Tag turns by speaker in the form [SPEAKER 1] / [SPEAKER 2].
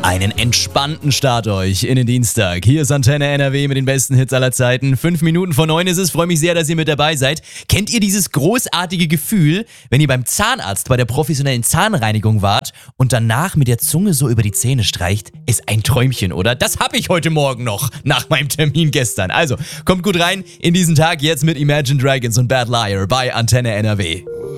[SPEAKER 1] Einen entspannten Start euch in den Dienstag. Hier ist Antenne NRW mit den besten Hits aller Zeiten. 5 Minuten vor 9 ist es. Freue mich sehr, dass ihr mit dabei seid. Kennt ihr dieses großartige Gefühl, wenn ihr beim Zahnarzt bei der professionellen Zahnreinigung wart und danach mit der Zunge so über die Zähne streicht? Ist ein Träumchen, oder? Das habe ich heute Morgen noch, nach meinem Termin gestern. Also, kommt gut rein in diesen Tag jetzt mit Imagine Dragons und Bad Liar bei Antenne NRW.